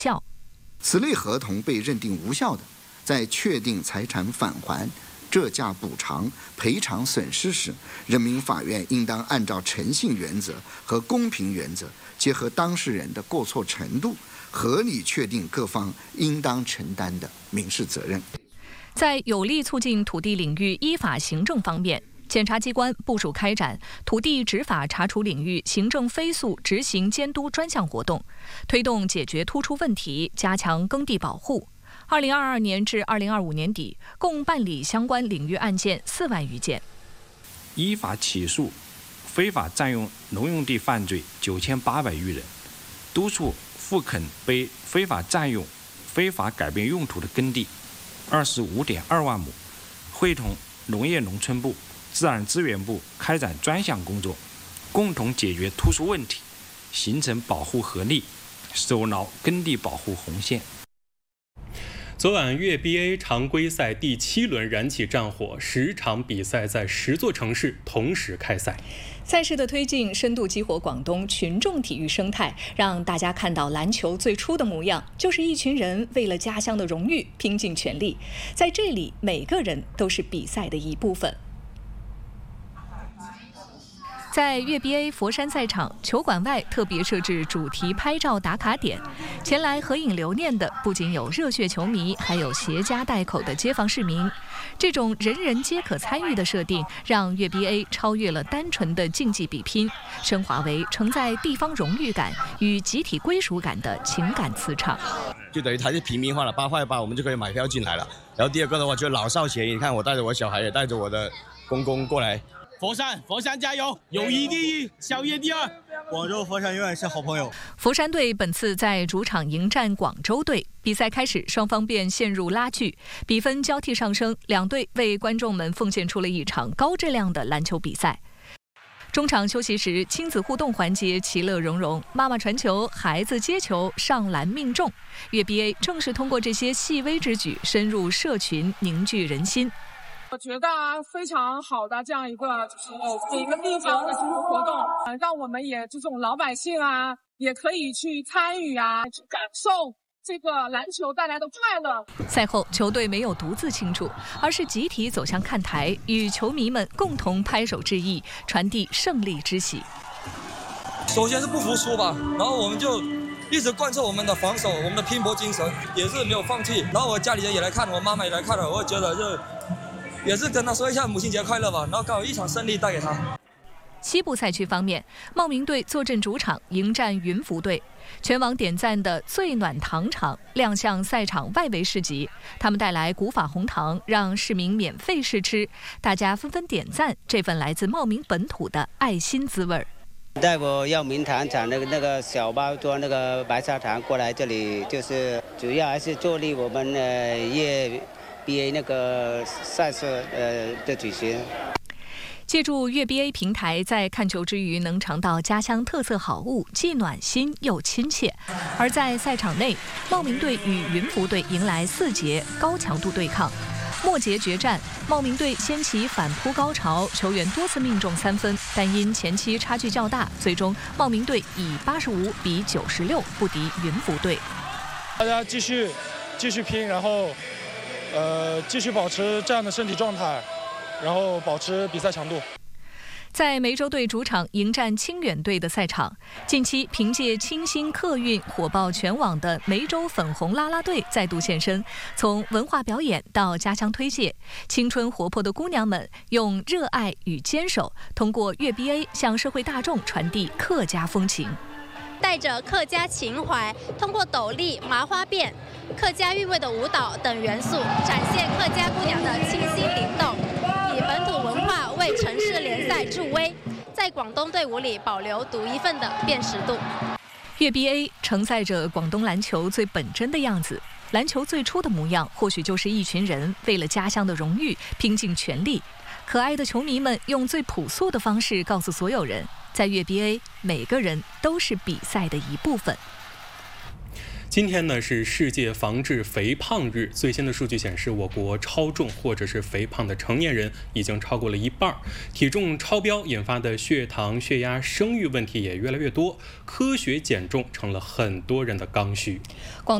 效。 此类合同被认定无效的，在确定财产返还、折价补偿、赔偿损失时，人民法院应当按照诚信原则和公平原则，结合当事人的过错程度，合理确定各方应当承担的民事责任。 在有力促进土地领域依法行政方面，检察机关部署开展土地执法查处领域行政飞速执行监督专项活动，推动解决突出问题，加强耕地保护。2022年至2025年底，共办理相关领域案件4万余件， 依法起诉非法占用农用地犯罪9800余人，督促复垦被非法占用、非法改变用途的耕地25.2万亩，会同农业农村部、自然资源部开展专项工作，共同解决突出问题，形成保护合力，守牢耕地保护红线。 昨晚粤 BA 常规赛第7轮燃起战火，10场比赛在10座城市同时开赛。 赛事的推进深度激活广东群众体育生态，让大家看到篮球最初的模样，就是一群人为了家乡的荣誉拼尽全力。在这里，每个人都是比赛的一部分。在粤 BA 佛山赛场，球馆外特别设置主题拍照打卡点，前来合影留念的不仅有热血球迷，还有携家带口的街坊市民。这种人人皆可参与的设定，让粤 BA 超越了单纯的竞技比拼，升华为承载地方荣誉感与集体归属感的情感磁场。 就等于它是平民化了，8块8我们就可以买票进来了。然后第二个的话，就老少咸宜，你看我带着我小孩，也带着我的公公过来。 佛山加油！友谊第一，校业第二。广州佛山永远是好朋友。 佛山队本次在主场迎战广州队，比赛开始，双方便陷入拉锯，比分交替上升，两队为观众们奉献出了一场高质量的篮球比赛。中场休息时，亲子互动环节其乐融融，妈妈传球，孩子接球，上篮命中。粤 BA 正是通过这些细微之举，深入社群，凝聚人心。 我觉得非常好的这样一个一个地方的这种活动，让我们也这种老百姓啊，也可以去参与啊，去感受这个篮球带来的快乐。 赛后，球队没有独自庆祝，而是集体走向看台，与球迷们共同拍手致意，传递胜利之喜。 首先是不服输吧，然后我们就一直贯彻我们的防守，我们的拼搏精神，也是没有放弃。然后我家里人也来看，我妈妈也来看了，我觉得就也是跟他说一下母亲节快乐吧，然后刚好一场胜利带给他。 西部赛区方面，茂名队坐镇主场迎战云浮队，全网点赞的最暖糖厂亮相赛场外围市集，他们带来古法红糖，让市民免费试吃，大家纷纷点赞这份来自茂名本土的爱心滋味。 带我耀明糖厂那个小包装那个白砂糖过来这里，就是主要还是助力我们粤 BA 那个赛事的举行。 借助粤 BA 平台，在看球之余能尝到家乡特色好物，既暖心又亲切。而在赛场内，茂名队与云浮队迎来4节高强度对抗。末节决战，茂名队掀起反扑高潮，球员多次命中3分，但因前期差距较大，最终茂名队以85比96不敌云浮队。 大家继续拼，然后继续保持这样的身体状态，然后保持比赛强度。 在梅州队主场迎战清远队的赛场，近期凭借清新客运火爆全网的梅州粉红啦啦队再度现身，从文化表演到家乡推介，青春活泼的姑娘们用热爱与坚守，通过粤 BA 向社会大众传递客家风情。 带着客家情怀，通过斗笠、麻花辫、客家韵味的舞蹈等元素，展现客家姑娘的清新灵动，以本土文化为城市联赛助威，在广东队伍里保留独一份的辨识度。 粤 BA 承载着广东篮球最本真的样子，篮球最初的模样，或许就是一群人为了家乡的荣誉拼尽全力。可爱的球迷们用最朴素的方式告诉所有人，在粤 BA， 每个人都是比赛的一部分。 今天呢是世界防治肥胖日，最新的数据显示，我国超重或者是肥胖的成年人已经超过了一半，体重超标引发的血糖、血压、生育问题也越来越多，科学减重成了很多人的刚需。